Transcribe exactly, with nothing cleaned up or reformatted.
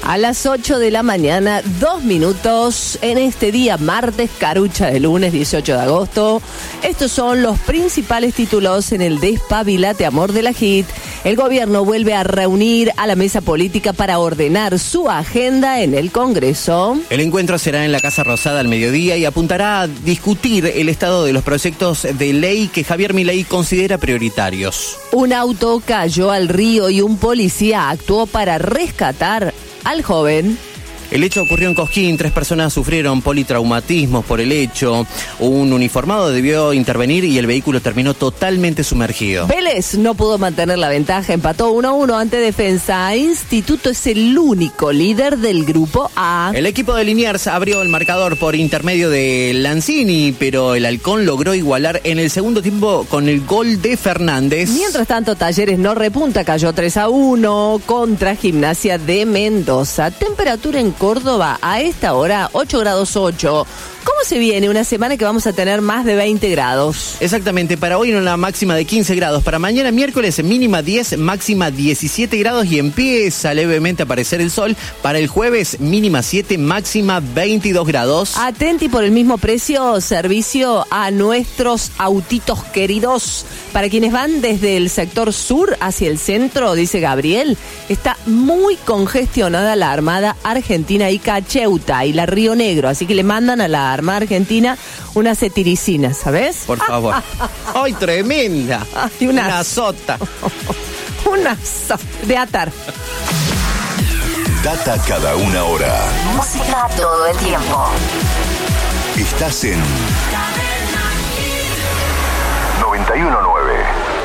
A las ocho de la mañana, dos minutos, en este día martes, carucha de lunes, dieciocho de agosto. Estos son los principales títulos en el Despabilate Amor de la Hit. El gobierno vuelve a reunir a la mesa política para ordenar su agenda en el Congreso. El encuentro será en la Casa Rosada al mediodía y apuntará a discutir el estado de los proyectos de ley que Javier Milei considera prioritarios. Un auto cayó al río y un policía actuó para rescatar al joven. El hecho ocurrió en Cosquín, tres personas sufrieron politraumatismos por el hecho. Un uniformado debió intervenir y el vehículo terminó totalmente sumergido. Vélez no pudo mantener la ventaja, empató uno a uno ante Defensa. Instituto es el único líder del grupo A. El equipo de Liniers abrió el marcador por intermedio de Lanzini, pero el Halcón logró igualar en el segundo tiempo con el gol de Fernández. Mientras tanto, Talleres no repunta, cayó tres a uno contra Gimnasia de Mendoza. Temperatura en Córdoba a esta hora ocho grados ocho. ¿Cómo se viene una semana que vamos a tener más de veinte grados? Exactamente, para hoy una máxima de quince grados, para mañana miércoles mínima diez, máxima diecisiete grados y empieza levemente a aparecer el sol. Para el jueves mínima siete, máxima veintidós grados. Atenti por el mismo precio, servicio a nuestros autitos queridos. Para quienes van desde el sector sur hacia el centro, dice Gabriel, está muy congestionada la Armada Argentina y Cacheuta y la Río Negro, así que le mandan a la Armada Argentina una cetiricina, ¿sabes? Por favor. ¡Ay, tremenda! Ay, una, una sota. Una sota de atar. Data cada una hora. Música todo el tiempo. Estás en noventa y uno nueve.